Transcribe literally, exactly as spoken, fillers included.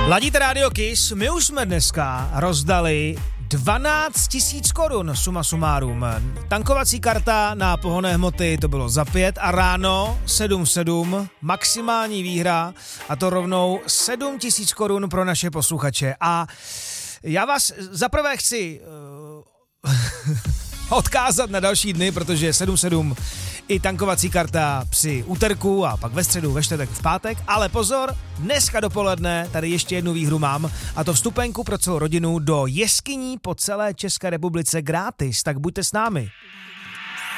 Ladíte Radio Kiss, my už jsme dneska rozdali dvanáct tisíc korun suma sumárum. Tankovací karta na pohonné hmoty to bylo za pět a ráno sedm sedm, maximální výhra a to rovnou sedm tisíc korun pro naše posluchače. A já vás zaprvé chci uh, odkázat na další dny, protože sedm sedm i tankovací karta při úterku a pak ve středu, ve čtvrtek, v pátek. Ale pozor, dneska dopoledne tady ještě jednu výhru mám a to vstupenku pro celou rodinu do jeskyní po celé České republice gratis, tak buďte s námi.